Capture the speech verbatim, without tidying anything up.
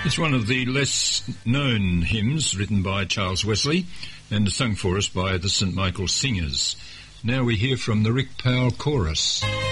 It's one of the less known hymns written by Charles Wesley and sung for us by the Saint Michael Singers. Now we hear from the Rick Powell Chorus.